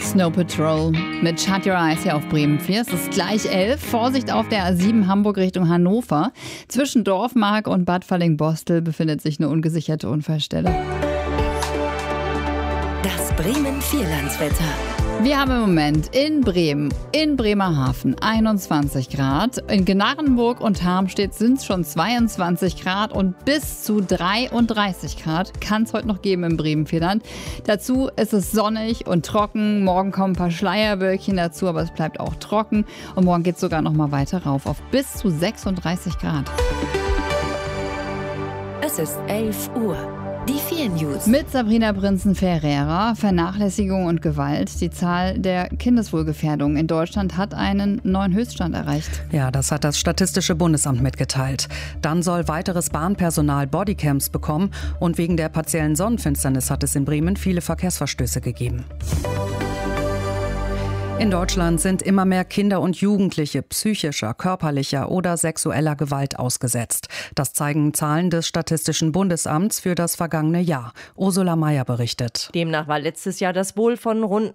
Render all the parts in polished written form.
Snow Patrol mit Shut Your Eyes hier auf Bremen 4. Es ist gleich 11. Vorsicht auf der A7 Hamburg Richtung Hannover. Zwischen Dorfmark und Bad Falling-Bostel befindet sich eine ungesicherte Unfallstelle. Das Bremen Vierlandswetter. Wir haben im Moment in Bremen, in Bremerhaven 21 Grad. In Gnarrenburg und Harmstedt sind es schon 22 Grad und bis zu 33 Grad kann es heute noch geben im Bremen-Vierland. Dazu ist es sonnig und trocken. Morgen kommen ein paar Schleierwölkchen dazu, aber es bleibt auch trocken. Und morgen geht es sogar noch mal weiter rauf auf bis zu 36 Grad. Es ist 11 Uhr. Die 4 News. Mit Sabrina Prinzen-Ferreira, Vernachlässigung und Gewalt. Die Zahl der Kindeswohlgefährdung in Deutschland hat einen neuen Höchststand erreicht. Ja, das hat das Statistische Bundesamt mitgeteilt. Dann soll weiteres Bahnpersonal Bodycams bekommen und wegen der partiellen Sonnenfinsternis hat es in Bremen viele Verkehrsverstöße gegeben. In Deutschland sind immer mehr Kinder und Jugendliche psychischer, körperlicher oder sexueller Gewalt ausgesetzt. Das zeigen Zahlen des Statistischen Bundesamts für das vergangene Jahr. Ursula Mayer berichtet. Demnach war letztes Jahr das Wohl von rund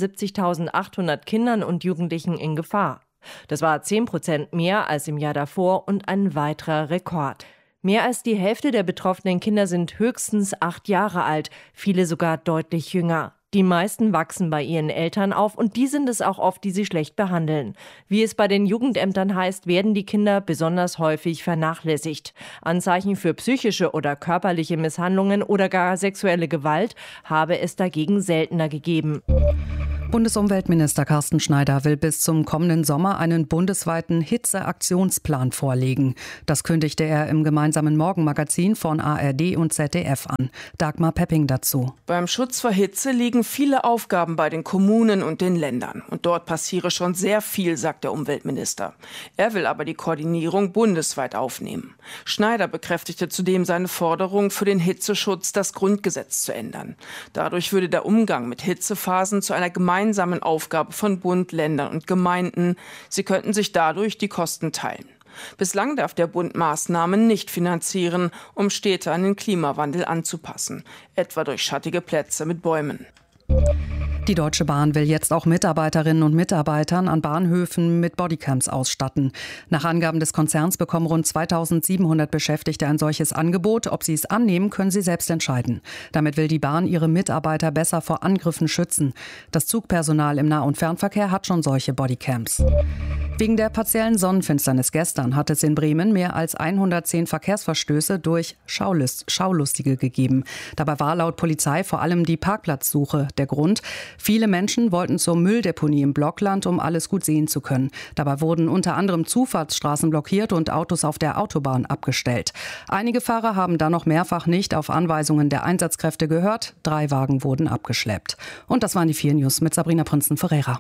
79.800 Kindern und Jugendlichen in Gefahr. Das war 10% mehr als im Jahr davor und ein weiterer Rekord. Mehr als die Hälfte der betroffenen Kinder sind höchstens 8 Jahre alt, viele sogar deutlich jünger. Die meisten wachsen bei ihren Eltern auf und die sind es auch oft, die sie schlecht behandeln. Wie es bei den Jugendämtern heißt, werden die Kinder besonders häufig vernachlässigt. Anzeichen für psychische oder körperliche Misshandlungen oder gar sexuelle Gewalt habe es dagegen seltener gegeben. Bundesumweltminister Carsten Schneider will bis zum kommenden Sommer einen bundesweiten Hitzeaktionsplan vorlegen. Das kündigte er im gemeinsamen Morgenmagazin von ARD und ZDF an. Dagmar Pepping dazu. Beim Schutz vor Hitze liegen viele Aufgaben bei den Kommunen und den Ländern. Und dort passiere schon sehr viel, sagt der Umweltminister. Er will aber die Koordinierung bundesweit aufnehmen. Schneider bekräftigte zudem seine Forderung, für den Hitzeschutz das Grundgesetz zu ändern. Dadurch würde der Umgang mit Hitzephasen zu einer gemeinsamen Aufgabe von Bund, Ländern und Gemeinden. Sie könnten sich dadurch die Kosten teilen. Bislang darf der Bund Maßnahmen nicht finanzieren, um Städte an den Klimawandel anzupassen, etwa durch schattige Plätze mit Bäumen. Die Deutsche Bahn will jetzt auch Mitarbeiterinnen und Mitarbeitern an Bahnhöfen mit Bodycams ausstatten. Nach Angaben des Konzerns bekommen rund 2700 Beschäftigte ein solches Angebot. Ob sie es annehmen, können sie selbst entscheiden. Damit will die Bahn ihre Mitarbeiter besser vor Angriffen schützen. Das Zugpersonal im Nah- und Fernverkehr hat schon solche Bodycams. Wegen der partiellen Sonnenfinsternis gestern hat es in Bremen mehr als 110 Verkehrsverstöße durch Schaulustige gegeben. Dabei war laut Polizei vor allem die Parkplatzsuche der Grund. Viele Menschen wollten zur Mülldeponie im Blockland, um alles gut sehen zu können. Dabei wurden unter anderem Zufahrtsstraßen blockiert und Autos auf der Autobahn abgestellt. Einige Fahrer haben dann noch mehrfach nicht auf Anweisungen der Einsatzkräfte gehört. 3 Wagen wurden abgeschleppt. Und das waren die 4 News mit Sabrina Prinzen-Ferreira.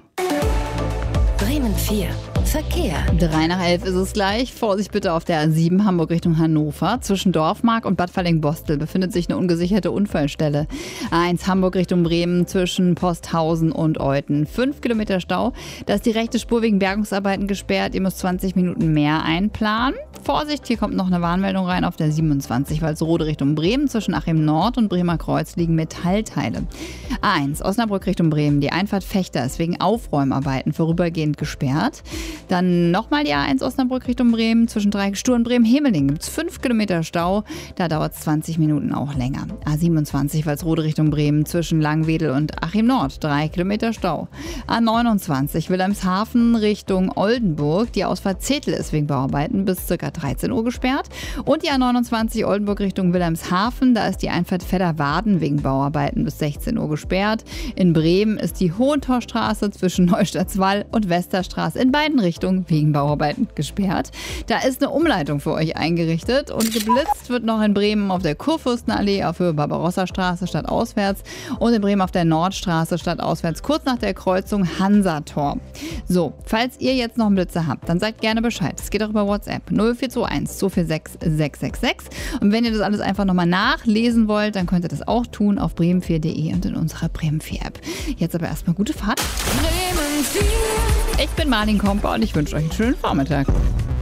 Bremen 4. Verkehr. 3 nach 11 ist es gleich. Vorsicht bitte auf der A7 Hamburg Richtung Hannover. Zwischen Dorfmark und Bad Falling-Bostel befindet sich eine ungesicherte Unfallstelle. A1 Hamburg Richtung Bremen zwischen Posthausen und Euthen. 5 Kilometer Stau. Da ist die rechte Spur wegen Bergungsarbeiten gesperrt. Ihr müsst 20 Minuten mehr einplanen. Vorsicht, hier kommt noch eine Warnmeldung rein auf der 27 Walsrode Richtung Bremen. Zwischen Achim Nord und Bremer Kreuz liegen Metallteile. A1 Osnabrück Richtung Bremen. Die Einfahrt Fechter ist wegen Aufräumarbeiten vorübergehend gesperrt. Dann nochmal die A1 Osnabrück Richtung Bremen. Zwischen Dreiecksstuhl und Bremen-Hemeling gibt es 5 Kilometer Stau. Da dauert es 20 Minuten auch länger. A27 Walsrode Richtung Bremen. Zwischen Langwedel und Achim Nord 3 Kilometer Stau. A29 Wilhelmshaven Richtung Oldenburg. Die Ausfahrt Zetel ist wegen Bauarbeiten bis ca. 13 Uhr gesperrt. Und die A29 Oldenburg Richtung Wilhelmshaven. Da ist die Einfahrt Vedderwaden wegen Bauarbeiten bis 16 Uhr gesperrt. In Bremen ist die Hohentorstraße zwischen Neustadtswall und Westerstraße in beiden Richtungen wegen Bauarbeiten gesperrt. Da ist eine Umleitung für euch eingerichtet und geblitzt wird noch in Bremen auf der Kurfürstenallee auf Höhe Barbarossa-Straße statt auswärts und in Bremen auf der Nordstraße statt auswärts kurz nach der Kreuzung Hansator. So, falls ihr jetzt noch einen Blitzer habt, dann sagt gerne Bescheid. Es geht auch über WhatsApp 0421 246 666 und wenn ihr das alles einfach nochmal nachlesen wollt, dann könnt ihr das auch tun auf bremen4.de und in unserer Bremen 4 App. Jetzt aber erstmal gute Fahrt. Bremen 4. Ich bin Martin Komper und ich wünsche euch einen schönen Vormittag.